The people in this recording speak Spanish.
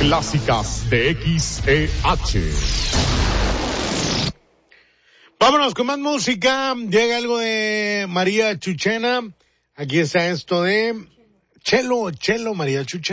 clásicas de XEH. Vámonos con más música. Llega algo de María Chuchena. Aquí está esto de Chelo, María Chuchena.